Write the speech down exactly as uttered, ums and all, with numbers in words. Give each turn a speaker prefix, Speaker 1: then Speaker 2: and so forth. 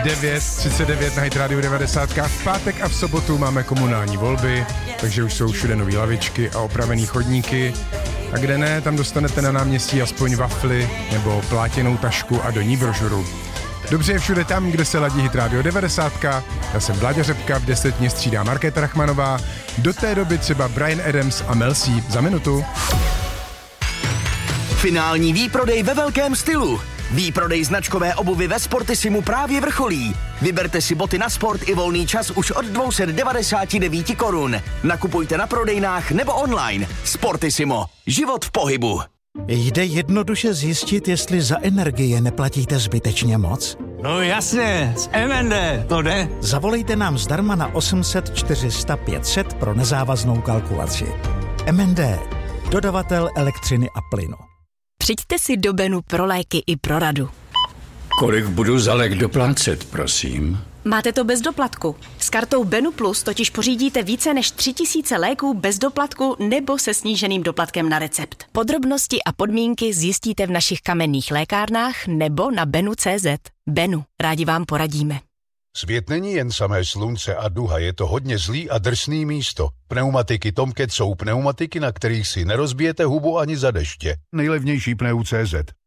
Speaker 1: devět třicet devět na Hit Radio devadesát. V pátek a v sobotu máme komunální volby, takže už jsou všude nový lavičky a opravený chodníky. A kde ne, tam dostanete na náměstí aspoň wafly nebo plátěnou tašku a do ní brožuru. Dobře je všude tam, kde se ladí Hit Radio devadesát. Já jsem Vláďa Řepka, v deset mě střídá Markéta Rachmanová. Do té doby třeba Bryan Adams a Mel C za minutu.
Speaker 2: Finální výprodej ve velkém stylu. Výprodej značkové obuvy ve Sportissimu právě vrcholí. Vyberte si boty na sport i volný čas už od dvě stě devadesát devět korun. Nakupujte na prodejnách nebo online. Sportissimo. Život v pohybu.
Speaker 3: Jde jednoduše zjistit, jestli za energie neplatíte zbytečně moc?
Speaker 4: No jasně, z M and D, to jde.
Speaker 3: Zavolejte nám zdarma na osm set čtyři sta pět set pro nezávaznou kalkulaci. M and D, dodavatel elektřiny a plynu.
Speaker 5: Přijďte si do Benu pro léky i pro radu.
Speaker 6: Kolik budu za lék doplácet, prosím?
Speaker 5: Máte to bez doplatku. S kartou Benu Plus totiž pořídíte více než tři tisíce léků bez doplatku nebo se sníženým doplatkem na recept. Podrobnosti a podmínky zjistíte v našich kamenných lékárnách nebo na benu tečka cé zet. Benu, rádi vám poradíme.
Speaker 7: Svět není jen samé slunce a duha, je to hodně zlý a drsný místo. Pneumatiky Tomcat jsou pneumatiky, na kterých si nerozbijete hubu ani za deště. Nejlevnější pneu tečka cé zet.